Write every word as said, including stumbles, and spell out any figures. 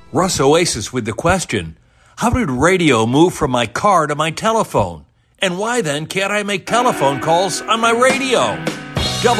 Russ Oasis with the question, how did radio move from my car to my telephone? And why then can't I make telephone calls on my radio?